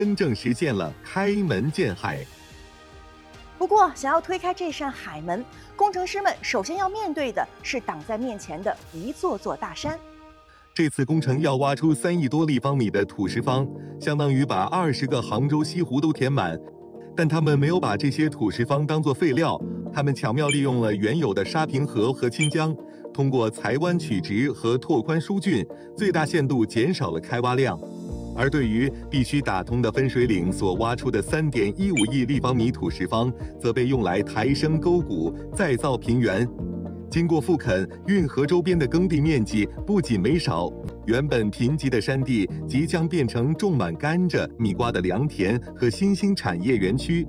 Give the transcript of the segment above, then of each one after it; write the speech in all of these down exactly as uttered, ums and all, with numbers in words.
真正实现了开门见海。 不过，想要推开这扇海门，工程师们首先要面对的是挡在面前的一座座大山。 这次工程要挖出三亿多立方米的土石方，相当于把二十个杭州西湖都填满。但他们没有把这些土石方当作废料，他们巧妙利用了原有的沙坪河和清江，通过裁弯取直和拓宽疏浚，最大限度减少了开挖量。而对于必须打通的分水岭所挖出的 三点一五亿立方米土石方，则被用来抬升沟谷、再造平原。经过复垦，运河周边的耕地面积不仅没少，原本贫瘠的山地即将变成种满甘蔗、蜜瓜的良田和新兴产业园区。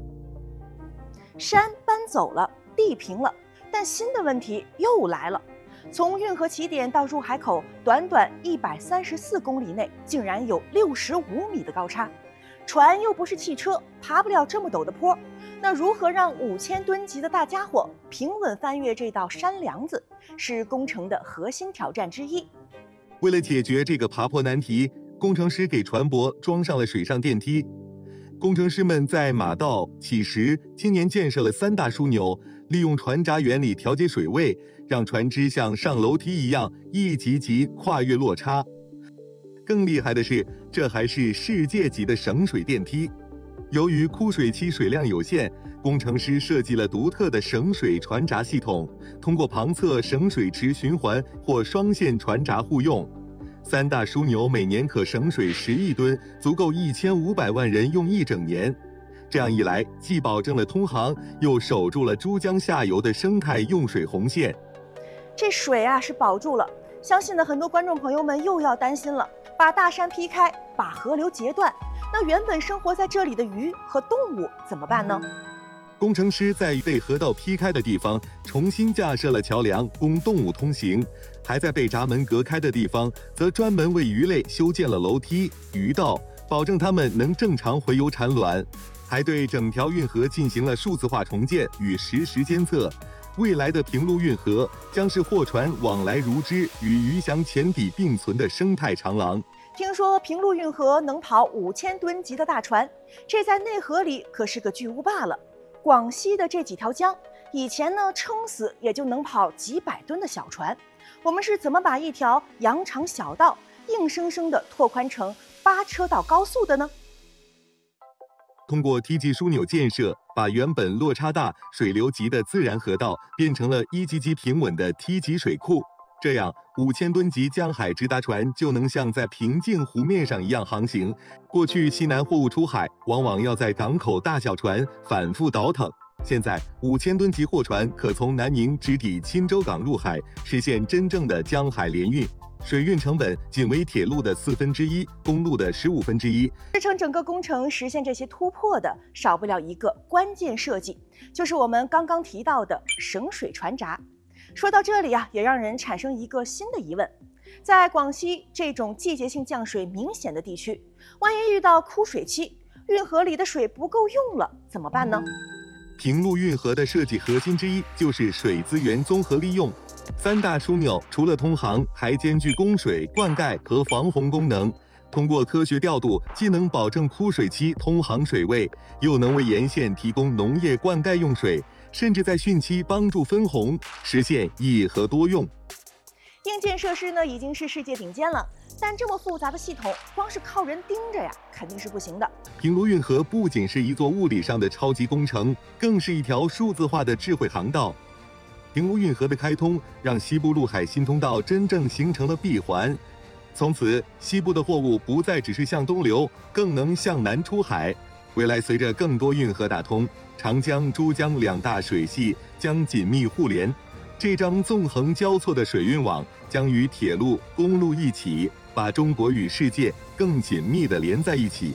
山搬走了，地平了，但新的问题又来了。从运河起点到入海口，短短一百三十四公里内，竟然有六十五米的高差。船又不是汽车，爬不了这么陡的坡。那如何让五千吨级的大家伙平稳翻越这道山梁子，是工程的核心挑战之一。 为了解决这个爬坡难题，工程师给船舶装上了水上电梯。工程师们在马道、起石、今年建设了三大枢纽，利用船闸原理调节水位，让船只像上楼梯一样一级级跨越落差。更厉害的是，这还是世界级的省水电梯。由于枯水期水量有限，工程师设计了独特的省水船闸系统，通过旁侧省水池循环或双线船闸互用。三大枢纽每年可省水十亿吨，足够一千五百万人用一整年。这样一来，既保证了通航，又守住了珠江下游的生态用水红线。 这水啊是保住了，相信呢很多观众朋友们又要担心了，把大山劈开，把河流截断，那原本生活在这里的鱼和动物怎么办呢？ 工程师在被河道劈开的地方重新架设了桥梁，供动物通行；还在被闸门隔开的地方，则专门为鱼类修建了楼梯、鱼道，保证它们能正常洄游产卵。还对整条运河进行了数字化重建与实时监测。未来的平陆运河将是货船往来如织、与鱼翔浅底并存的生态长廊。 听说平陆运河能跑五千吨级的大船，这在内河里可是个巨无霸了。广西的这几条江，以前呢撑死也就能跑几百吨的小船，我们是怎么把一条羊肠小道硬生生地拓宽成八车道高速的呢？ 通过梯级枢纽建设，把原本落差大、水流急的自然河道变成了一级级平稳的梯级水库。这样，五千吨级江海直达船就能像在平静湖面上一样航行。过去西南货物出海，往往要在港口大小船反复倒腾。现在，五千吨级货船可从南宁直抵钦州港入海，实现真正的江海联运。水运成本仅为铁路的四分之一，公路的十五分之一。 支撑整个工程实现这些突破的，少不了一个关键设计，就是我们刚刚提到的省水船闸。说到这里啊，也让人产生一个新的疑问：在广西这种季节性降水明显的地区，万一遇到枯水期，运河里的水不够用了，怎么办呢？ 平陆运河的设计核心之一就是水资源综合利用。三大枢纽除了通航，还兼具供水、灌溉和防洪功能。通过科学调度，既能保证枯水期通航水位，又能为沿线提供农业灌溉用水，甚至在汛期帮助分洪，实现一河多用。 硬件设施呢已经是世界顶尖了，但这么复杂的系统，光是靠人盯着呀，肯定是不行的。 平陆运河不仅是一座物理上的超级工程，更是一条数字化的智慧航道。平陆运河的开通，让西部陆海新通道真正形成了闭环。从此，西部的货物不再只是向东流，更能向南出海。未来，随着更多运河打通，长江、珠江两大水系将紧密互联。这张纵横交错的水运网将与铁路、公路一起，把中国与世界更紧密地连在一起。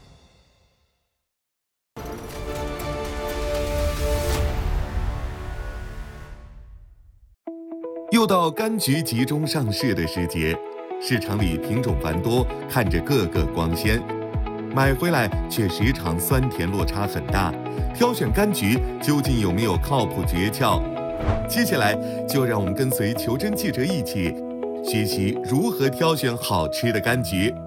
又到柑橘集中上市的时节，市场里品种繁多，看着个个光鲜，买回来却时常酸甜落差很大。挑选柑橘究竟有没有靠谱诀窍？接下来就让我们跟随求真记者一起学习如何挑选好吃的柑橘。